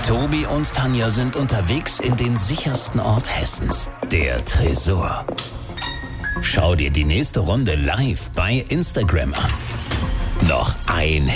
Tobi und Tanja sind unterwegs in den sichersten Ort Hessens, der Tresor. Schau dir die nächste Runde live bei Instagram an. Noch ein